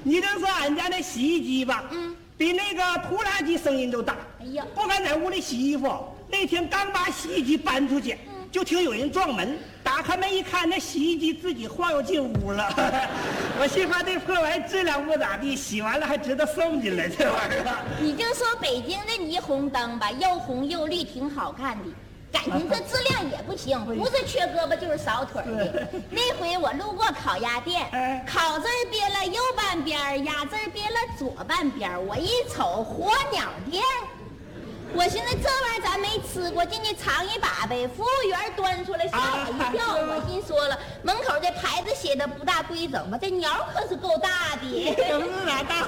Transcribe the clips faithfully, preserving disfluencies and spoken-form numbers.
你就说俺家那洗衣机吧，嗯，比那个拖拉机声音都大。 哎呀， 不敢在屋里洗衣服。那天刚把洗衣机搬出去，嗯、就听有人撞门。打开门一看，那洗衣机自己晃悠进屋了。我心话这破玩意质量不咋地，洗完了还值得送进来这玩意儿。 你就说北京的霓虹灯吧，又红又绿，挺好看的。感情这质量也不行，不是缺胳膊就是少腿的。那回我路过烤鸭店，烤字儿别了右半边，鸭字儿别了左半边。我一瞅，火鸟店。我寻思这玩意儿咱没吃过，进去尝一把呗。服务员端出来吓我一跳，啊、我心说了，门口这牌子写的不大规整吧？这鸟可是够大的， 是哪大？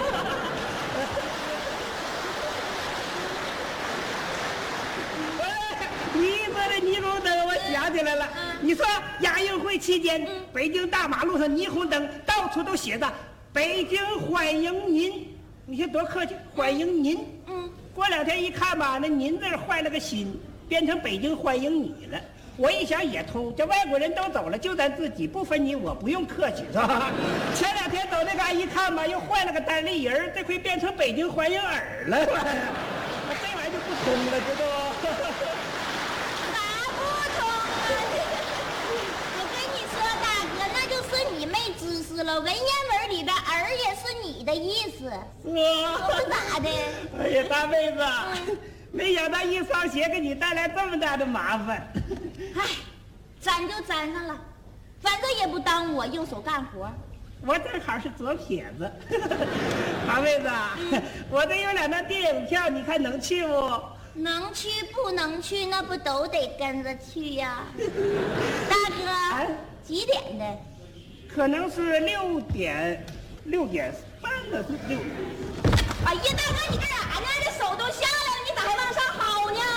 你说这霓虹灯，我想起来了。嗯、你说亚运会期间，嗯、北京大马路上霓虹灯到处都写着“北京欢迎您”，你看多客气，欢迎您。嗯。过两天一看吧，那“您”字换了个心，变成“北京欢迎你”了。我一想也通，这外国人都走了，就咱自己不分你我，不用客气，是吧？前两天走那嘎一看吧，又换了个单立人，这回变成“北京欢迎尔”了。这玩意儿就不通了，知道不？ 咋不通啊？我跟你说，大哥，那就是你没知识了。文言文里的“儿”也是你的意思， 哇， 是咋的？ 哎呀，大妹子，嗯、没想到一双鞋给你带来这么大的麻烦。 唉，粘就粘上了，反正也不耽误我用手干活。 我正好是左撇子。大妹子，嗯、我这有两张电影票，你看能去不？ 能去不能去，那不都得跟着去呀？大哥，啊、几点的？ 可能是六点，六点半的是六。 哎呀，大哥，你干啥呢？这手都下来了，你咋还往上薅呢？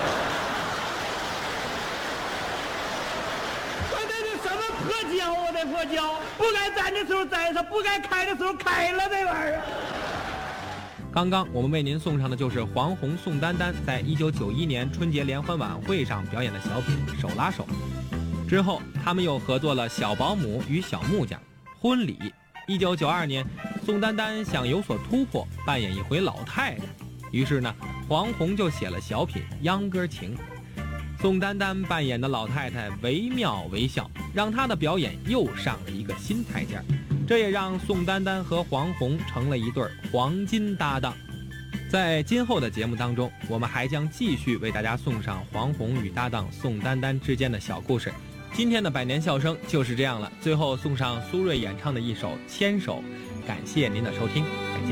我这是什么破胶啊？这破胶，不该粘的时候粘上，不该开的时候开了，这玩意儿。 刚刚我们为您送上的就是黄宏、宋丹丹在一九九一年春节联欢晚会上表演的小品《手拉手》。之后，他们又合作了《小保姆与小木匠》、《婚礼》。一九九二年，宋丹丹想有所突破，扮演一回老太太，于是呢，黄宏就写了小品《秧歌情》。宋丹丹扮演的老太太惟妙惟肖，让她的表演又上了一个新台阶，这也让宋丹丹和黄宏成了一对黄金搭档。在今后的节目当中，我们还将继续为大家送上黄宏与搭档宋丹丹之间的小故事。今天的百年笑声就是这样了，最后送上苏芮演唱的一首《牵手》，感谢您的收听。